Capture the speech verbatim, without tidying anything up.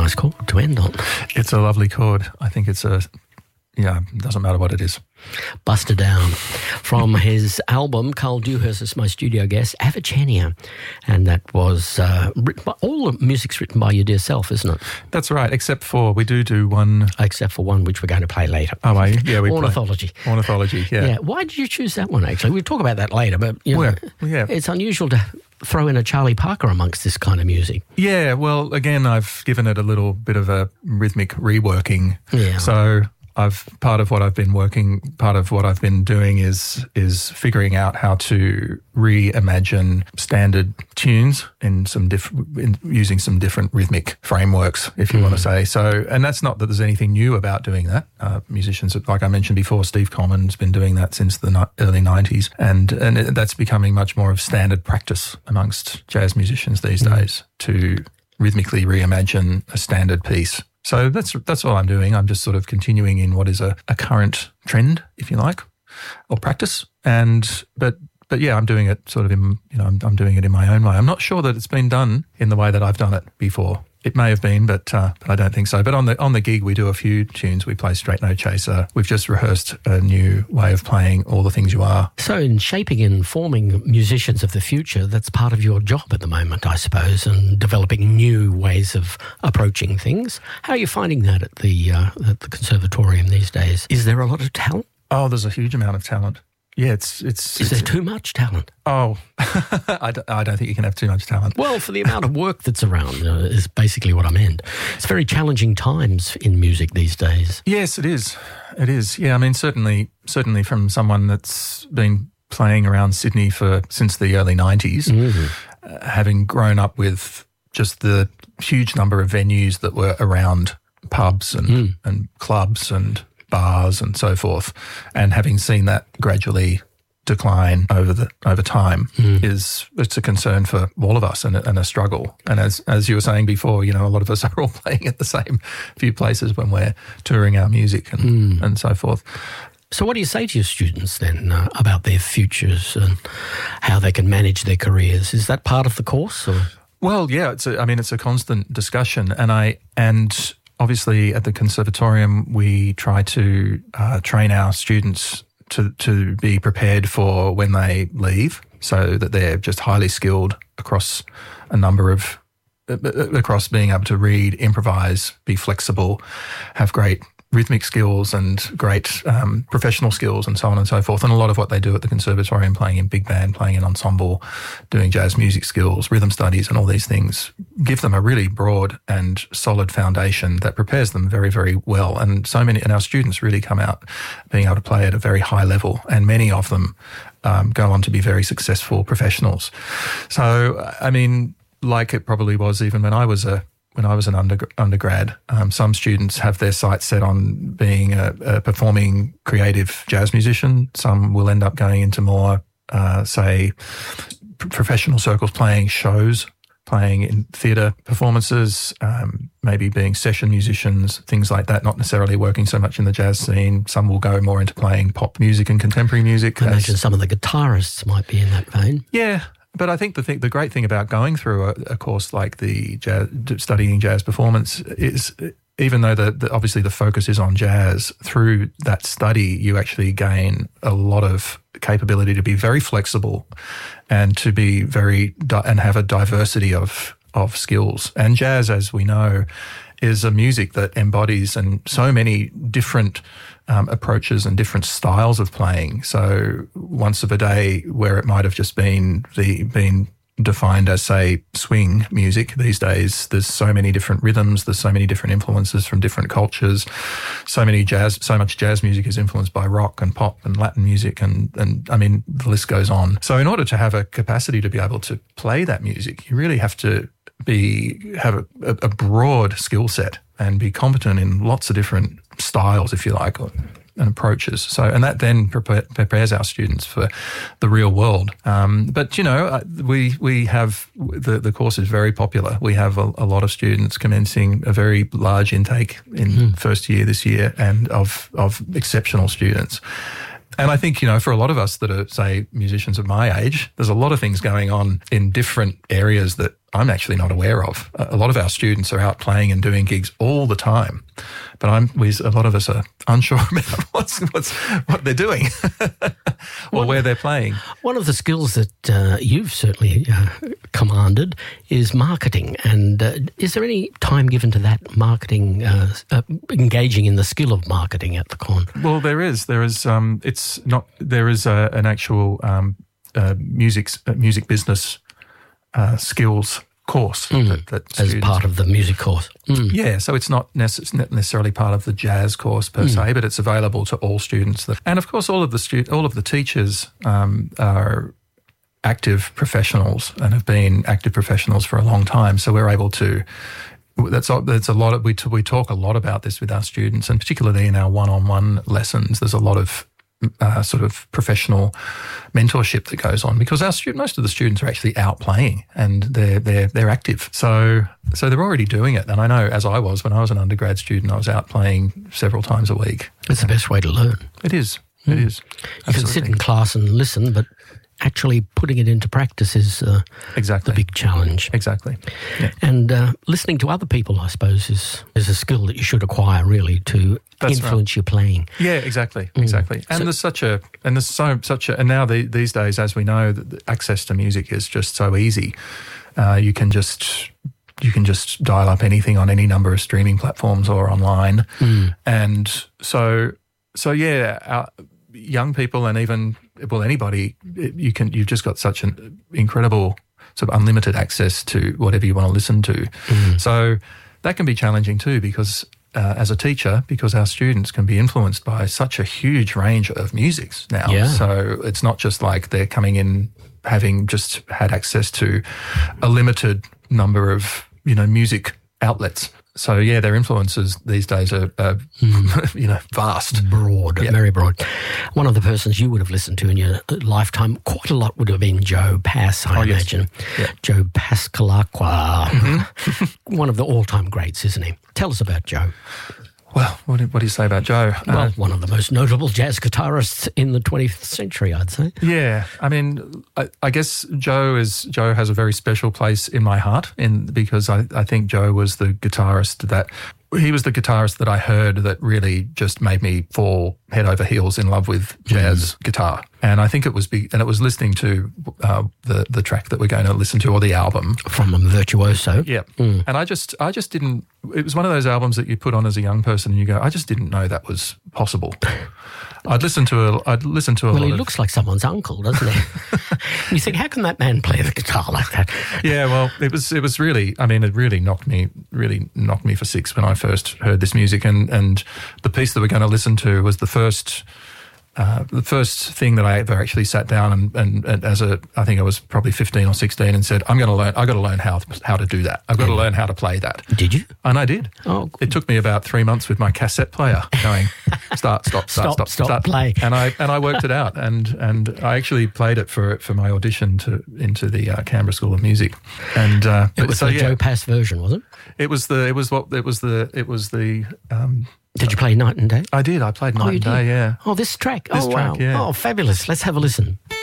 nice chord to end on. It's a lovely chord. I think it's a, yeah, it doesn't matter what it is. Buster Down. From his album, Carl Dewhurst is my studio guest, Avicenia. And that was uh, written by, all the music's written by your dear self, isn't it? That's right, except for we do do one. Except for one which we're going to play later. Oh, are you? Yeah, we Ornithology. Play. Ornithology, yeah. Yeah. Why did you choose that one, actually? We'll talk about that later, but you know, well, yeah. It's unusual to throw in a Charlie Parker amongst this kind of music. Yeah, well, again, I've given it a little bit of a rhythmic reworking. Yeah. So I've part of what I've been working, part of what I've been doing is is figuring out how to reimagine standard tunes in some different, using some different rhythmic frameworks, if you mm. want to say. So, and that's not that there's anything new about doing that. Uh, musicians, like I mentioned before, Steve Coleman's been doing that since the ni- early nineties, and and it, that's becoming much more of standard practice amongst jazz musicians these mm. days to rhythmically reimagine a standard piece. So that's that's all I'm doing. I'm just sort of continuing in what is a, a current trend, if you like, or practice. And but but yeah, I'm doing it sort of in you know I'm, I'm doing it in my own way. I'm not sure that it's been done in the way that I've done it before. It may have been, but uh, but I don't think so. But on the on the gig, we do a few tunes. We play Straight No Chaser. We've just rehearsed a new way of playing All the Things You Are. So in shaping and forming musicians of the future, that's part of your job at the moment, I suppose, and developing new ways of approaching things. How are you finding that at the uh, at the conservatorium these days? Is there a lot of talent? Oh, there's a huge amount of talent. Yeah, it's... it's Is it's, there too much talent? Oh, I, don't, I don't think you can have too much talent. Well, for the amount of work that's around uh, is basically what I meant. It's very challenging times in music these days. Yes, it is. It is. Yeah, I mean, certainly certainly from someone that's been playing around Sydney for since the early nineties, mm-hmm. uh, having grown up with just the huge number of venues that were around pubs and, mm. and clubs and bars and so forth, and having seen that gradually decline over the over time mm. is it's a concern for all of us and, and a struggle. And as as you were saying before, you know, a lot of us are all playing at the same few places when we're touring our music and mm. and so forth. So what do you say to your students then uh, about their futures and how they can manage their careers? Is that part of the course? Or? Well, yeah, it's a, I mean, it's a constant discussion, and I and. Obviously, at the conservatorium, we try to uh, train our students to, to be prepared for when they leave, so that they're just highly skilled across a number of, across being able to read, improvise, be flexible, have great rhythmic skills and great um, professional skills and so on and so forth. And a lot of what they do at the conservatorium, playing in big band, playing in ensemble, doing jazz music skills, rhythm studies and all these things, give them a really broad and solid foundation that prepares them very, very well. And so many, and our students really come out being able to play at a very high level, and many of them um, go on to be very successful professionals. So, I mean, like it probably was even when I was a When I was an under, undergrad, um, some students have their sights set on being a, a performing creative jazz musician. Some will end up going into more, uh, say, p- professional circles, playing shows, playing in theatre performances, um, maybe being session musicians, things like that, not necessarily working so much in the jazz scene. Some will go more into playing pop music and contemporary music. I imagine some of the guitarists might be in that vein. Yeah. But I think the thing, the great thing about going through a, a course like the jazz, studying jazz performance is, even though the, the obviously the focus is on jazz, through that study you actually gain a lot of capability to be very flexible and to be very and have a diversity of of skills. And jazz, as we know, is a music that embodies and so many different um, approaches and different styles of playing. So once of a day, where it might have just been the been defined as, say, swing music, these days there's so many different rhythms, there's so many different influences from different cultures, so many jazz, so much jazz music is influenced by rock and pop and Latin music, and and I mean the list goes on. So in order to have a capacity to be able to play that music, you really have to be have a, a broad skill set and be competent in lots of different styles, if you like, or, and approaches. So, and that then prepare, prepares our students for the real world. Um, but you know, we we have the the course is very popular. We have a, a lot of students commencing a very large intake in mm. first year this year, and of of exceptional students. And I think, you know, for a lot of us that are, say, musicians of my age, there's a lot of things going on in different areas that I'm actually not aware of. A lot of our students are out playing and doing gigs all the time, but I'm we a lot of us are unsure about what's, what's what they're doing or one, where they're playing. One of the skills that uh, you've certainly uh, commanded is marketing. And uh, is there any time given to that marketing, uh, uh, engaging in the skill of marketing at the con? Well, there is. There is. Um, it's not. There is a, an actual um, uh, music uh, music business uh, skills course mm, that, that as part of the music course. Mm. Yeah, so it's not, necess- not necessarily part of the jazz course per mm. se, but it's available to all students. That, and of course, all of the stu- all of the teachers um, are active professionals and have been active professionals for a long time. So we're able to. That's that's a lot of we t- we talk a lot about this with our students, and particularly in our one-on-one lessons. There's a lot of Uh, sort of professional mentorship that goes on because our stu- most of the students are actually out playing and they're they're they're active. So so they're already doing it. And I know, as I was when I was an undergrad student, I was out playing several times a week. It's the best way to learn. It is. Mm. It is. You can sit in class and listen, but actually putting it into practice is uh, exactly the big challenge. Exactly. Yeah. And uh, listening to other people, I suppose, is is a skill that you should acquire really to That's influence right. your playing. Yeah, exactly, mm. exactly. And so, there's such a and there's so such a and now the, these days, as we know, the access to music is just so easy. Uh, you can just you can just dial up anything on any number of streaming platforms or online, mm. and so so yeah, our young people and even well anybody, you can you've just got such an incredible sort of unlimited access to whatever you want to listen to. Mm. So that can be challenging too because. Uh, as a teacher, because our students can be influenced by such a huge range of musics now. Yeah. So it's not just like they're coming in having just had access to a limited number of, you know, music outlets. So, yeah, their influences these days are, are mm. you know, vast. Broad, yeah. very broad. One of the persons you would have listened to in your lifetime, quite a lot would have been Joe Pass, I oh, imagine. Yes. Yeah. Joe Pascalaqua. Mm-hmm. One of the all-time greats, isn't he? Tell us about Joe. Well, what do, what do you say about Joe? Well, uh, one of the most notable jazz guitarists in the twentieth century, I'd say. Yeah, I mean, I, I guess Joe is Joe has a very special place in my heart, in because I, I think Joe was the guitarist that he was the guitarist that I heard that really just made me fall head over heels in love with jazz mm. guitar. And I think it was be, and it was listening to uh, the the track that we're going to listen to, or the album from a virtuoso. Yeah, mm. and I just I just didn't. It was one of those albums that you put on as a young person and you go, I just didn't know that was possible. I'd listen to a. I'd listen to a. Well, lot he of, looks like someone's uncle, doesn't he? And you think, how can that man play the guitar like that? Yeah, well, it was. It was really. I mean, it really knocked me. Really knocked me for six when I first heard this music, and and the piece that we're going to listen to was the first. Uh, the first thing that I ever actually sat down and, and, and as a, I think I was probably fifteen or sixteen and said, I'm going to learn, I've got to learn how, how to do that. I've got to learn how to play that. Did you? And I did. Oh, it took me about three months with my cassette player going, start, stop, start, stop, stop, stop, start. play. And I, and I worked it out and, and I actually played it for, for my audition to, into the uh, Canberra School of Music. And, uh, it was so, the yeah, Joe Pass version, was it? It was the, it was what, it was the, it was the, um, Did you play Night and Day? I did. I played Night oh, and Day, did? yeah. Oh, this track. This oh, track, wow. yeah. Oh, fabulous. Let's have a listen.